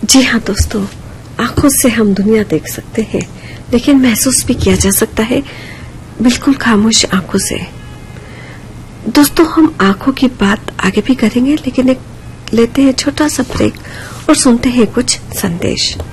जी हाँ दोस्तों, आंखों से हम दुनिया देख सकते हैं, लेकिन महसूस भी किया जा सकता है बिल्कुल खामोश आंखों से। दोस्तों, हम आंखों की बात आगे भी करेंगे, लेकिन एक लेते हैं छोटा सा ब्रेक और सुनते हैं कुछ संदेश।